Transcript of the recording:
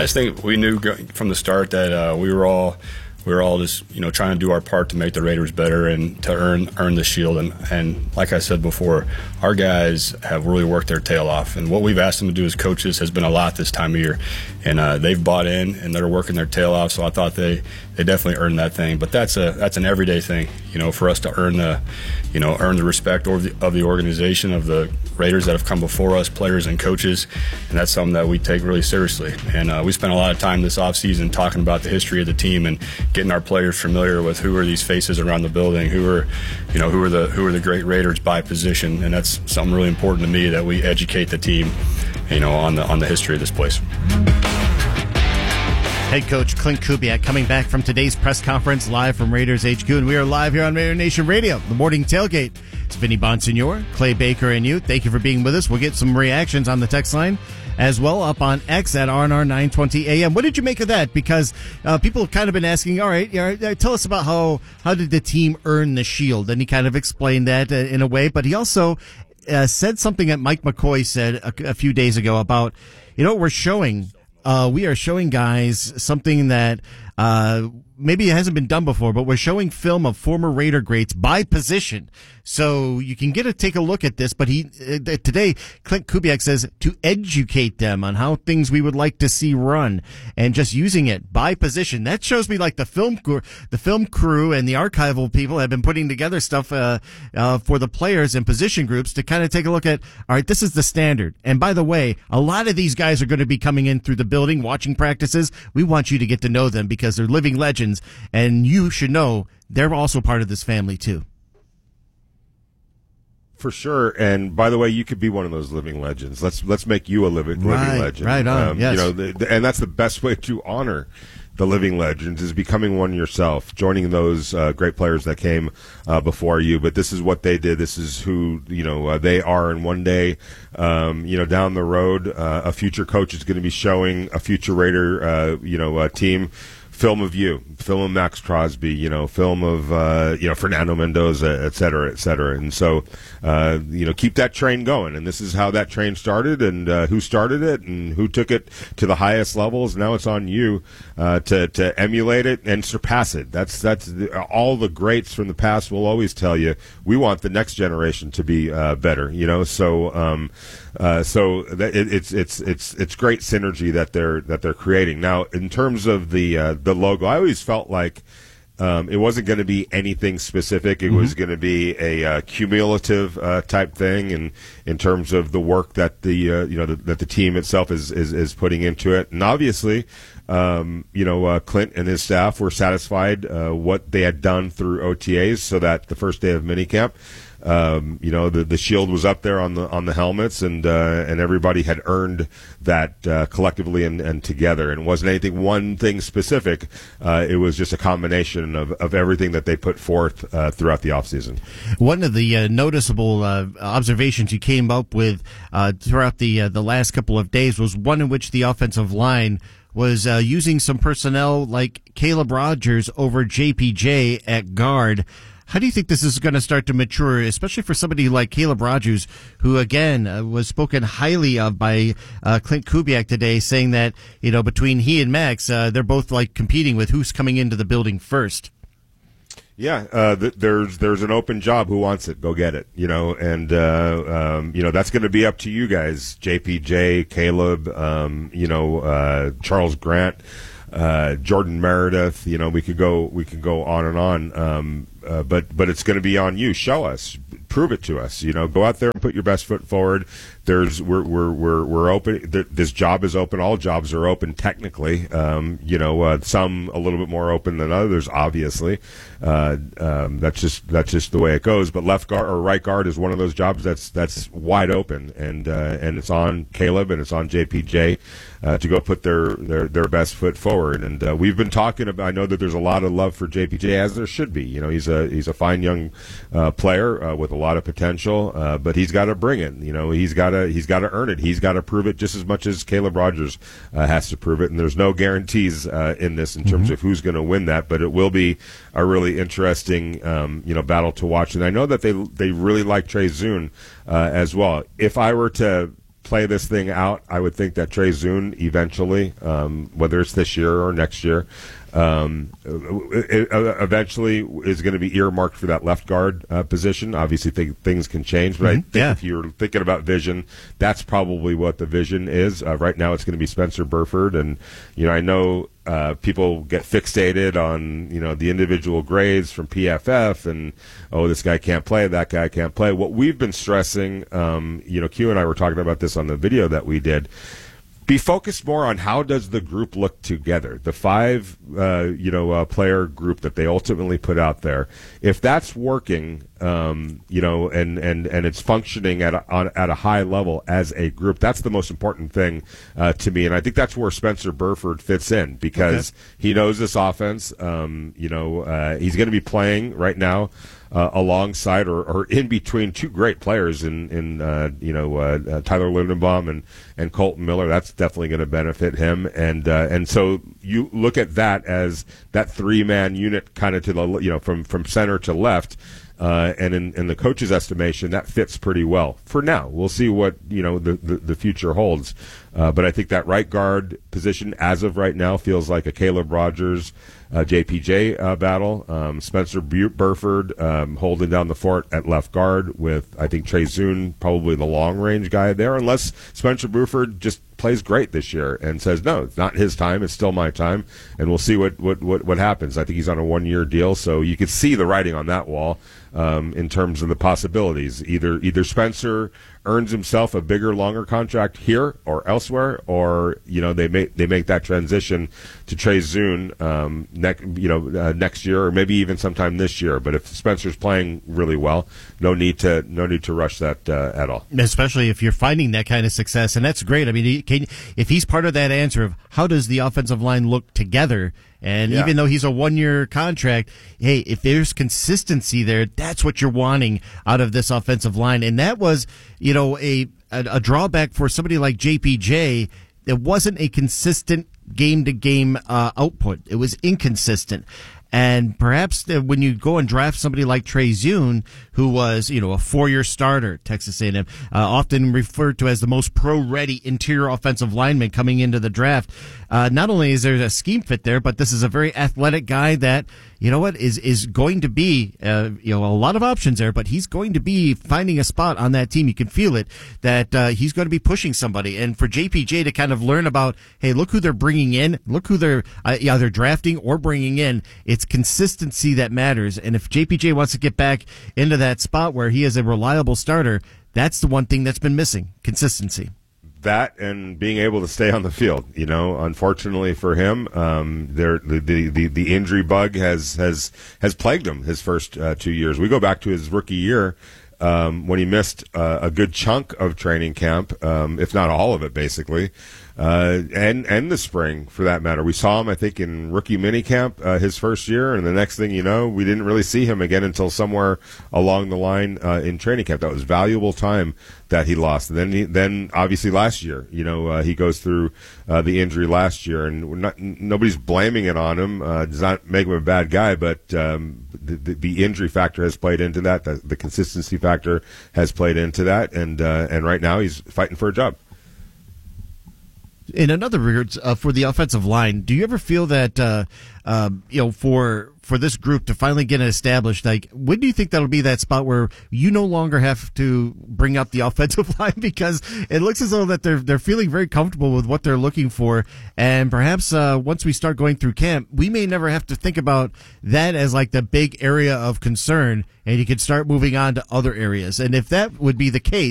I just think we knew from the start that we were all just trying to do our part to make the Raiders better and to earn the Shield. And like I said before, our guys have really worked their tail off. And what we've asked them to do as coaches has been a lot this time of year. And they've bought in and they're working their tail off. So I thought they definitely earned that thing. But that's an everyday thing, for us to earn the respect of the organization, of the Raiders that have come before us, players and coaches. And that's something that we take really seriously. And we spent a lot of time this offseason talking about the history of the team and getting our players familiar with who are these faces around the building, who are the great Raiders by position, and that's something really important to me, that we educate the team, on the history of this place. Head coach Klint Kubiak coming back from today's press conference live from Raiders HQ, and we are live here on Raider Nation Radio, the morning tailgate. It's Vinny Bonsignor, Clay Baker, and you. Thank you for being with us. We'll get some reactions on the text line as well up on X at RNR 920 AM. What did you make of that? Because people have kind of been asking, all right, tell us about how did the team earn the Shield? And he kind of explained that in a way, but he also said something that Mike McCoy said a few days ago about, we are showing guys something that maybe it hasn't been done before, but we're showing film of former Raider greats by position. So you can take a look at this, but today, Klint Kubiak says to educate them on how things we would like to see run, and just using it by position. That shows me like the film crew and the archival people have been putting together stuff for the players and position groups to kind of take a look at, all right, this is the standard. And by the way, a lot of these guys are going to be coming in through the building, watching practices. We want you to get to know them because they're living legends, and you should know they're also part of this family too. For sure, and by the way, you could be one of those living legends. Let's make you a living legend. Right on. Yes. And that's the best way to honor the living legends, is becoming one yourself, joining those great players that came before you. But this is what they did. This is who they are. And one day, down the road, a future coach is going to be showing a future Raider, team film of you, film of Max Crosby, film of Fernando Mendoza, et cetera, et cetera. And so keep that train going. And this is how that train started, and who started it, and who took it to the highest levels. Now it's on you to emulate it and surpass it. That's all the greats from the past will always tell you, we want the next generation to be better. So it's great synergy that they're creating. Now, in terms of the logo, I always felt like it wasn't going to be anything specific. It was going to be a cumulative type thing, and in terms of the work that that the team itself is putting into it. And obviously, Klint and his staff were satisfied what they had done through OTAs, so that the first day of minicamp, the shield was up there on the helmets, and everybody had earned that collectively and together. And it wasn't one thing specific. It was just a combination of everything that they put forth throughout the offseason. One of the noticeable observations you came up with throughout the last couple of days was one in which the offensive line was using some personnel like Caleb Rogers over JPJ at guard. How do you think this is going to start to mature, especially for somebody like Caleb Rogers, who, again, was spoken highly of by Klint Kubiak today, saying that, between he and Max, they're both like competing with who's coming into the building first? Yeah, there's an open job. Who wants it? Go get it. And that's going to be up to you guys. JPJ, Caleb, Charles Grant, Jordan Meredith. We could go on and on. But it's going to be on you. Show us, prove it to us. Go out there and put your best foot forward. We're open. This job is open. All jobs are open technically. Some a little bit more open than others, obviously. That's just the way it goes. But left guard or right guard is one of those jobs that's wide open, and it's on Caleb and it's on JPJ to go put their best foot forward. And we've been talking about. I know that there's a lot of love for JPJ, as there should be. He's a fine young player with a lot of potential, but he's got to bring it. He's got to earn it. He's got to prove it just as much as Caleb Rogers has to prove it. And there's no guarantees in this in terms of who's going to win that, but it will be a really interesting battle to watch. And I know that they really like Trey Zune as well. If I were to play this thing out, I would think that Trey Zune eventually, whether it's this year or next year, eventually is going to be earmarked for that left guard position. Obviously, things can change, but I think if you're thinking about vision, that's probably what the vision is. Right now, it's going to be Spencer Burford, and I know people get fixated on the individual grades from PFF, and this guy can't play, that guy can't play. What we've been stressing, Q and I were talking about this on the video that we did. Be focused more on how does the group look together, the 5 player group that they ultimately put out there. If that's working, and it's functioning at a high level as a group, that's the most important thing to me. And I think that's where Spencer Burford fits in, because he knows this offense. He's going to be playing right now alongside or in between 2 great players in Tyler Linderbaum and Colton Miller. That's definitely going to benefit him, and so you look at that as that 3-man unit kind of to the from center to left. And in the coach's estimation, that fits pretty well for now. We'll see what the future holds, but I think that right guard position as of right now feels like a Caleb Rogers, JPJ battle. Spencer Burford holding down the fort at left guard with, I think, Trey Zune probably the long range guy there, unless Spencer Burford just plays great this year and says, no, it's not his time, it's still my time, and we'll see what happens. I think he's on a 1-year deal, so you could see the writing on that wall in terms of the possibilities. Either Spencer earns himself a bigger, longer contract here or elsewhere, or they make that transition to Trey Zune next year, or maybe even sometime this year. But if Spencer's playing really well, no need to rush that at all. Especially if you're finding that kind of success, and that's great. I mean, if he's part of that answer of how does the offensive line look together. And even though he's a 1-year contract, hey, if there's consistency there, that's what you're wanting out of this offensive line. And that was, a drawback for somebody like JPJ. It wasn't a consistent game-to-game output. It was inconsistent. And perhaps when you go and draft somebody like Trey Zune, who was, a 4-year starter at Texas A&M, often referred to as the most pro-ready interior offensive lineman coming into the draft, not only is there a scheme fit there, but this is a very athletic guy that, is going to be, a lot of options there, but he's going to be finding a spot on that team. You can feel it, that he's going to be pushing somebody. And for JPJ to kind of learn about, hey, look who they're bringing in, look who they're either drafting or bringing in, it's consistency that matters. And if JPJ wants to get back into that spot where he is a reliable starter, that's the one thing that's been missing, consistency. That and being able to stay on the field. Unfortunately for him, the injury bug has plagued him his first 2 years. We go back to his rookie year. When he missed a good chunk of training camp, if not all of it, basically, and the spring for that matter. We saw him, I think, in rookie minicamp his first year, and the next thing you know, we didn't really see him again until somewhere along the line in training camp. That was valuable time that he lost. And then obviously last year, he goes through the injury last year, and nobody's blaming it on him. Does not make him a bad guy, but the injury factor has played into that. The consistency factor has played into that, and right now he's fighting for a job. In another regards, for the offensive line, do you ever feel that for this group to finally get it established, like when do you think that'll be that spot where you no longer have to bring up the offensive line, because it looks as though that they're feeling very comfortable with what they're looking for, and perhaps once we start going through camp, we may never have to think about that as like the big area of concern, and you can start moving on to other areas. And if that would be the case,